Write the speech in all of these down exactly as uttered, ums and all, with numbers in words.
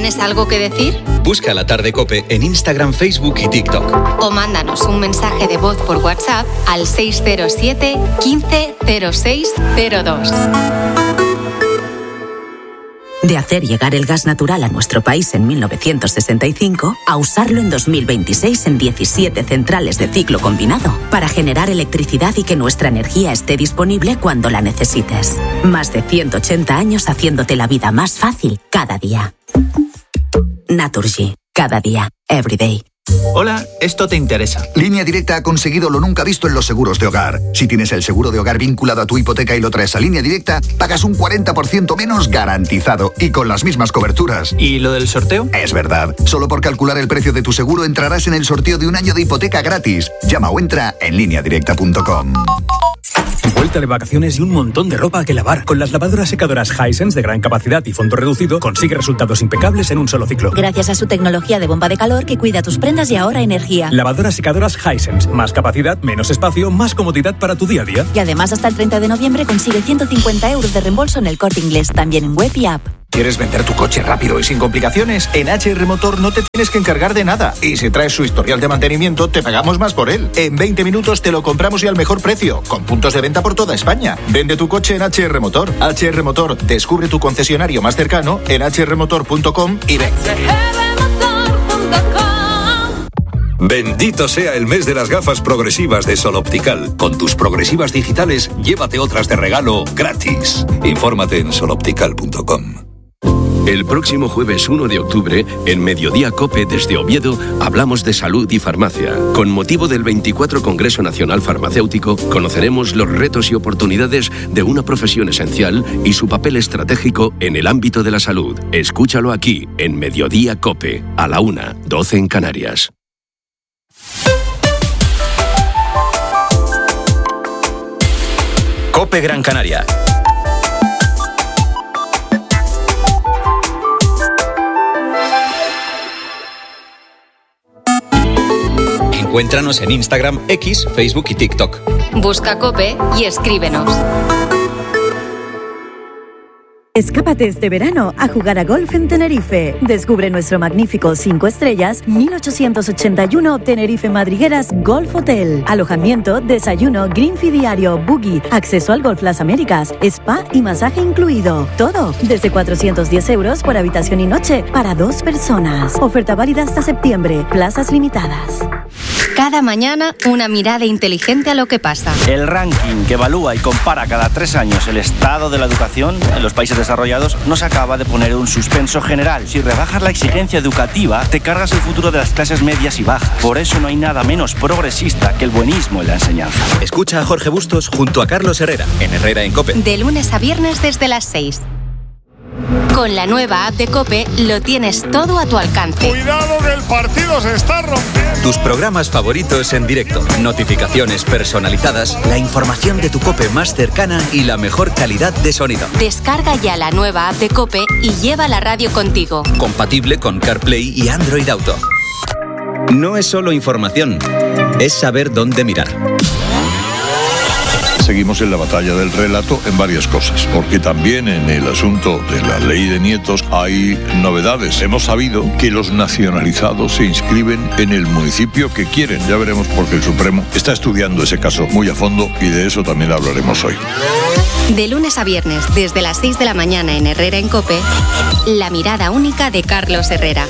¿Tienes algo que decir? Busca La Tarde COPE en Instagram, Facebook y TikTok. O mándanos un mensaje de voz por WhatsApp al seis cero siete, quince, cero seis cero dos. De hacer llegar el gas natural a nuestro país en mil novecientos sesenta y cinco a usarlo en dos mil veintiséis en diecisiete centrales de ciclo combinado para generar electricidad y que nuestra energía esté disponible cuando la necesites. Más de ciento ochenta años haciéndote la vida más fácil cada día. Naturgy. Cada día. Every day. Hola, esto te interesa. Línea Directa ha conseguido lo nunca visto en los seguros de hogar. Si tienes el seguro de hogar vinculado a tu hipoteca y lo traes a Línea Directa, pagas un cuarenta por ciento menos garantizado y con las mismas coberturas. ¿Y lo del sorteo? Es verdad. Solo por calcular el precio de tu seguro entrarás en el sorteo de un año de hipoteca gratis. Llama o entra en línea directa punto com. Vuelta de vacaciones y un montón de ropa que lavar. Con las lavadoras secadoras Hisense de gran capacidad y fondo reducido, consigue resultados impecables en un solo ciclo. Gracias a su tecnología de bomba de calor que cuida tus prendas y ahorra energía. Lavadoras secadoras Hisense. Más capacidad, menos espacio, más comodidad para tu día a día. Y además hasta el treinta de noviembre consigue ciento cincuenta euros de reembolso en El Corte Inglés, también en web y app. ¿Quieres vender tu coche rápido y sin complicaciones? En H R Motor no te tienes que encargar de nada. Y si traes su historial de mantenimiento, te pagamos más por él. En veinte minutos te lo compramos y al mejor precio, con puntos de venta por toda España. Vende tu coche en H R Motor. H R Motor, descubre tu concesionario más cercano en h r motor punto com y ven. Bendito sea el mes de las gafas progresivas de Sol Optical. Con tus progresivas digitales, llévate otras de regalo gratis. Infórmate en sol optical punto com. El próximo jueves uno de octubre, en Mediodía COPE desde Oviedo, hablamos de salud y farmacia. Con motivo del veinticuatro Congreso Nacional Farmacéutico, conoceremos los retos y oportunidades de una profesión esencial y su papel estratégico en el ámbito de la salud. Escúchalo aquí, en Mediodía COPE, a la una, doce en Canarias. COPE Gran Canaria. Encuéntranos en Instagram, X, Facebook y TikTok. Busca COPE y escríbenos. Escápate este verano a jugar a golf en Tenerife. Descubre nuestro magnífico cinco estrellas mil ochocientos ochenta y uno Tenerife Madrigueras Golf Hotel. Alojamiento, desayuno, green fee diario, buggy, acceso al Golf Las Américas, spa y masaje incluido. Todo desde cuatrocientos diez euros por habitación y noche para dos personas. Oferta válida hasta septiembre. Plazas limitadas. Cada mañana, una mirada inteligente a lo que pasa. El ranking que evalúa y compara cada tres años el estado de la educación en los países desarrollados nos acaba de poner un suspenso general. Si rebajas la exigencia educativa, te cargas el futuro de las clases medias y bajas. Por eso no hay nada menos progresista que el buenismo en la enseñanza. Escucha a Jorge Bustos junto a Carlos Herrera, en Herrera en COPE. De lunes a viernes desde las seis. Con la nueva app de COPE lo tienes todo a tu alcance. ¡Cuidado que el partido se está rompiendo! Tus programas favoritos en directo, notificaciones personalizadas, la información de tu COPE más cercana y la mejor calidad de sonido. Descarga ya la nueva app de COPE y lleva la radio contigo. Compatible con CarPlay y Android Auto. No es solo información, es saber dónde mirar. Seguimos en la batalla del relato en varias cosas, porque también en el asunto de la ley de nietos hay novedades. Hemos sabido que los nacionalizados se inscriben en el municipio que quieren. Ya veremos, porque el Supremo está estudiando ese caso muy a fondo y de eso también hablaremos hoy. De lunes a viernes, desde las seis de la mañana en Herrera en COPE, la mirada única de Carlos Herrera.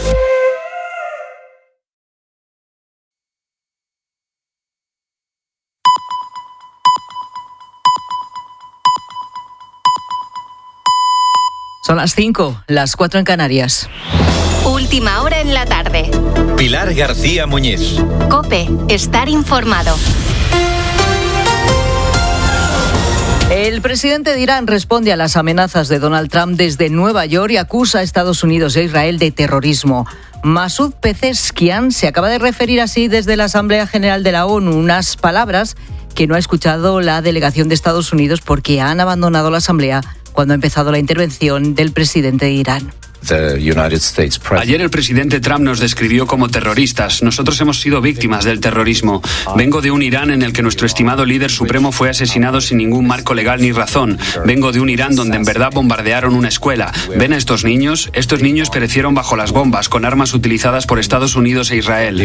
Son las cinco, las cuatro en Canarias. Última hora en la tarde. Pilar García Muñiz. COPE, estar informado. El presidente de Irán responde a las amenazas de Donald Trump desde Nueva York y acusa a Estados Unidos e Israel de terrorismo. Masoud Pezeshkian se acaba de referir así desde la Asamblea General de la ONU, unas palabras que no ha escuchado la delegación de Estados Unidos porque han abandonado la Asamblea cuando ha empezado la intervención del presidente de Irán. Ayer el presidente Trump nos describió como terroristas. Nosotros hemos sido víctimas del terrorismo. Vengo de un Irán en el que nuestro estimado líder supremo fue asesinado sin ningún marco legal ni razón. Vengo de un Irán donde en verdad bombardearon una escuela. ¿Ven a estos niños? Estos niños perecieron bajo las bombas con armas utilizadas por Estados Unidos e Israel.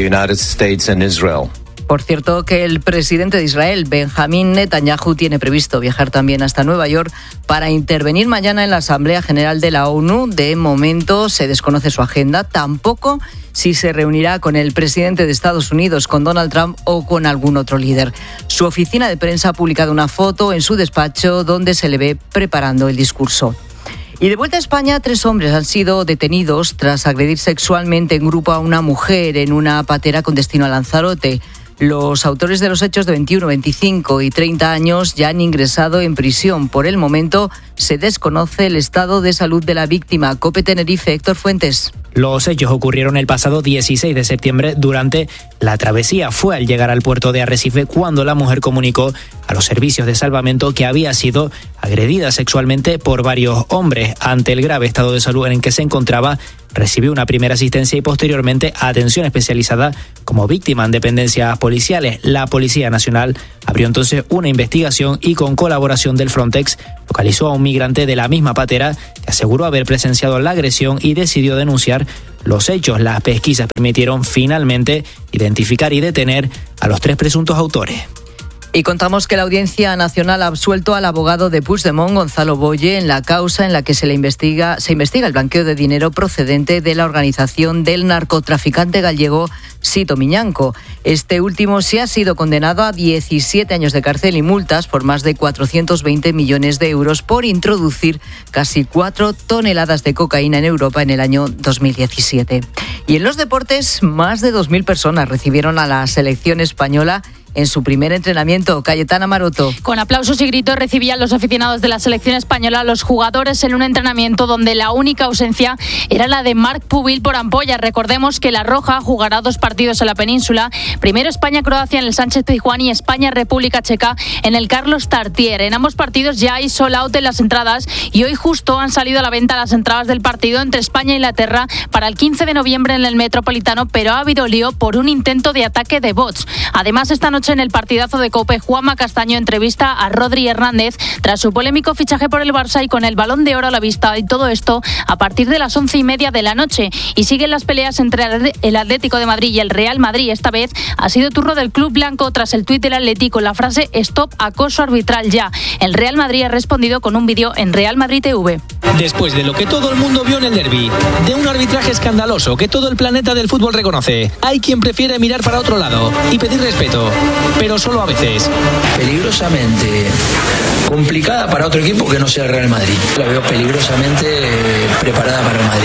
Por cierto, que el presidente de Israel, Benjamín Netanyahu, tiene previsto viajar también hasta Nueva York para intervenir mañana en la Asamblea General de la ONU. De momento se desconoce su agenda, tampoco si se reunirá con el presidente de Estados Unidos, con Donald Trump o con algún otro líder. Su oficina de prensa ha publicado una foto en su despacho donde se le ve preparando el discurso. Y de vuelta a España, tres hombres han sido detenidos tras agredir sexualmente en grupo a una mujer en una patera con destino a Lanzarote. Los autores de los hechos de veintiuno, veinticinco y treinta años ya han ingresado en prisión. Por el momento se desconoce el estado de salud de la víctima. COPE Tenerife, Héctor Fuentes. Los hechos ocurrieron el pasado dieciséis de septiembre durante la travesía. Fue al llegar al puerto de Arrecife cuando la mujer comunicó a los servicios de salvamento que había sido agredida sexualmente por varios hombres. Ante el grave estado de salud en el que se encontraba, recibió una primera asistencia y posteriormente atención especializada como víctima en dependencias policiales. La Policía Nacional abrió entonces una investigación y con colaboración del Frontex localizó a un migrante de la misma patera que aseguró haber presenciado la agresión y decidió denunciar los hechos. Las pesquisas permitieron finalmente identificar y detener a los tres presuntos autores. Y contamos que la Audiencia Nacional ha absuelto al abogado de Puigdemont, Gonzalo Boye, en la causa en la que se le investiga, se investiga el blanqueo de dinero procedente de la organización del narcotraficante gallego Sito Miñanco. Este último sí ha sido condenado a diecisiete años de cárcel y multas por más de cuatrocientos veinte millones de euros por introducir casi cuatro toneladas de cocaína en Europa en el año dos mil diecisiete. Y en los deportes, más de dos mil personas recibieron a la selección española en su primer entrenamiento. Cayetana Maroto. Con aplausos y gritos recibían los aficionados de la selección española a los jugadores en un entrenamiento donde la única ausencia era la de Marc Pubil por ampolla. Recordemos que la Roja jugará dos partidos en la península. Primero España-Croacia en el Sánchez-Pizjuán y España-República Checa en el Carlos Tartier. En ambos partidos ya hay sold out en las entradas y hoy justo han salido a la venta las entradas del partido entre España e Inglaterra para el quince de noviembre en el Metropolitano, pero ha habido lío por un intento de ataque de bots. Además, esta noche en el partidazo de COPE, Juanma Castaño entrevista a Rodri Hernández tras su polémico fichaje por el Barça y con el Balón de Oro a la vista, y todo esto a partir de las once y media de la noche. Y siguen las peleas entre el Atlético de Madrid y el Real Madrid. Esta vez ha sido turno del club blanco tras el tuit del Atlético con la frase "Stop acoso arbitral ya". El Real Madrid ha respondido con un vídeo en Real Madrid T V. Después de lo que todo el mundo vio en el derbi, de un arbitraje escandaloso que todo el planeta del fútbol reconoce, hay quien prefiere mirar para otro lado y pedir respeto, pero solo a veces. Peligrosamente complicada para otro equipo que no sea el Real Madrid. La veo peligrosamente preparada para el Madrid.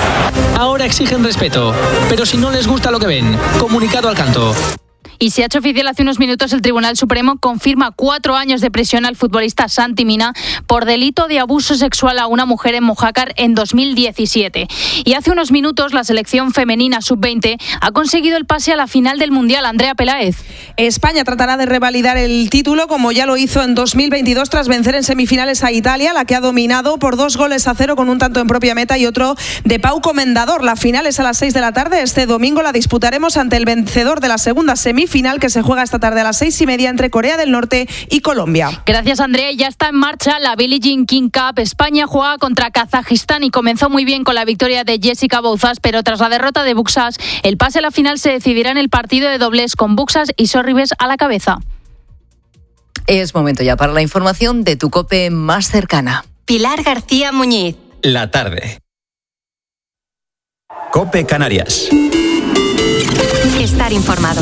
Ahora exigen respeto, pero si no les gusta lo que ven, comunicado al canto. Y se ha hecho oficial hace unos minutos, el Tribunal Supremo confirma cuatro años de prisión al futbolista Santi Mina por delito de abuso sexual a una mujer en Mojácar en dos mil diecisiete. Y hace unos minutos la selección femenina sub veinte ha conseguido el pase a la final del Mundial. Andrea Peláez. España tratará de revalidar el título como ya lo hizo en dos mil veintidós tras vencer en semifinales a Italia, la que ha dominado por dos goles a cero con un tanto en propia meta y otro de Pau Comendador. La final es a las seis de la tarde. Este domingo la disputaremos ante el vencedor de la segunda semifinal, final que se juega esta tarde a las seis y media entre Corea del Norte y Colombia. Gracias, Andrea. Ya está en marcha la Billie Jean King Cup. España juega contra Kazajistán y comenzó muy bien con la victoria de Jessica Bouzas, pero tras la derrota de Buxas, el pase a la final se decidirá en el partido de dobles con Buxas y Sorribes a la cabeza. Es momento ya para la información de tu COPE más cercana. Pilar García Muñiz. La tarde. COPE Canarias. Estar informado.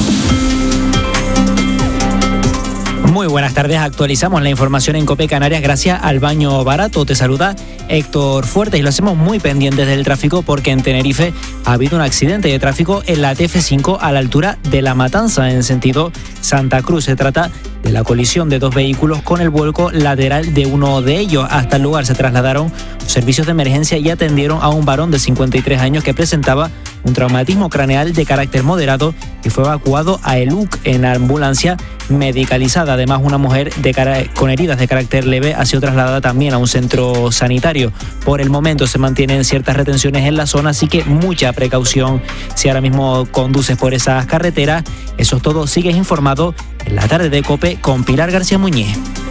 Muy buenas tardes, actualizamos la información en COPE Canarias gracias al Baño Barato. Te saluda Héctor Fuertes y lo hacemos muy pendientes del tráfico porque en Tenerife ha habido un accidente de tráfico en la T F cinco a la altura de La Matanza en sentido Santa Cruz. Se trata de la colisión de dos vehículos con el vuelco lateral de uno de ellos. Hasta el lugar se trasladaron servicios de emergencia y atendieron a un varón de cincuenta y tres años que presentaba un traumatismo craneal de carácter moderado y fue evacuado a Eluc en ambulancia medicalizada. Además, una mujer de cara- con heridas de carácter leve ha sido trasladada también a un centro sanitario. Por el momento se mantienen ciertas retenciones en la zona, así que mucha precaución si ahora mismo conduces por esas carreteras. Eso es todo. Sigues informado en la tarde de COPE con Pilar García Muñiz.